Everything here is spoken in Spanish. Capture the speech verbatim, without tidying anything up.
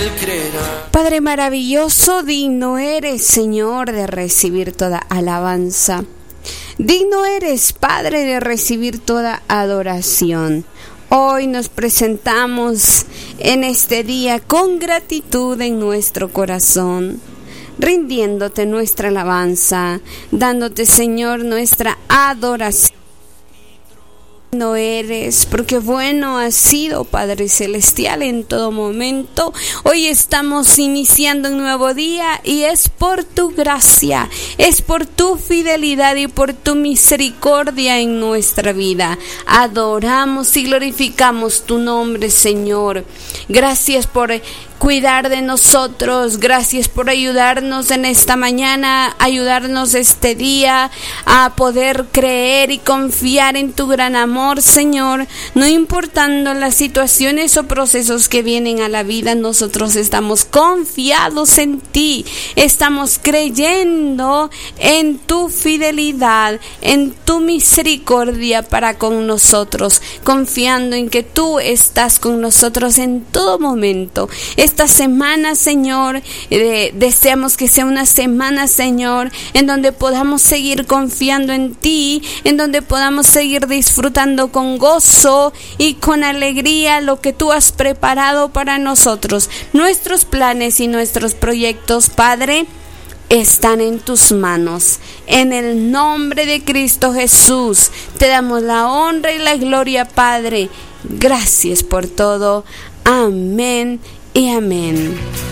Padre maravilloso, digno eres, Señor, de recibir toda alabanza. Digno eres, Padre, de recibir toda adoración. Hoy nos presentamos en este día con gratitud en nuestro corazón, rindiéndote nuestra alabanza, dándote, Señor, nuestra adoración. No eres, porque bueno has sido, Padre Celestial, en todo momento. Hoy estamos iniciando un nuevo día y es por tu gracia, es por tu fidelidad y por tu misericordia en nuestra vida. Adoramos y glorificamos tu nombre, Señor. Gracias por cuidar de nosotros, gracias por ayudarnos en esta mañana, ayudarnos este día a poder creer y confiar en tu gran amor, Señor. No importando las situaciones o procesos que vienen a la vida, nosotros estamos confiados en ti, estamos creyendo en tu fidelidad, en tu misericordia para con nosotros, confiando en que tú estás con nosotros en todo momento. Esta semana, Señor, eh, deseamos que sea una semana, Señor, en donde podamos seguir confiando en ti, en donde podamos seguir disfrutando con gozo y con alegría lo que tú has preparado para nosotros. Nuestros planes y nuestros proyectos, Padre, están en tus manos. En el nombre de Cristo Jesús, te damos la honra y la gloria, Padre. Gracias por todo. Amén y amén.